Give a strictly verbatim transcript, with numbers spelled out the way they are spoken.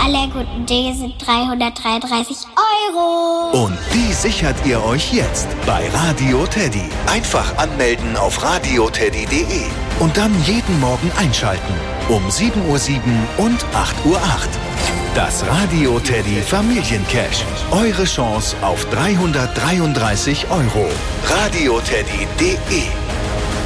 aller guten Dinge sind dreihundertdreiunddreißig Euro. Und die sichert ihr euch jetzt bei Radio Teddy. Einfach anmelden auf radioteddy punkt de und dann jeden Morgen einschalten. Um sieben Uhr sieben und acht Uhr acht. Das Radio Teddy Familiencash. Eure Chance auf dreihundertdreiunddreißig Euro. radioteddy punkt de